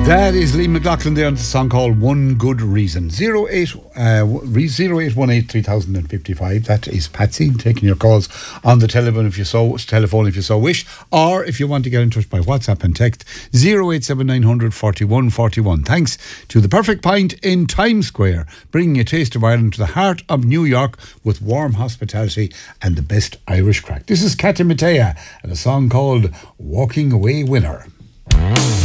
That is Lee McLaughlin there on the song called One Good Reason. 0818 3055. That is Patsy taking your calls on the telephone if you so wish, or if you want to get in touch by WhatsApp and text 087900 41 41. Thanks to The Perfect Pint in Times Square, bringing a taste of Ireland to the heart of New York with warm hospitality and the best Irish crack. This is Katy Mattea and a song called Walking Away Winner.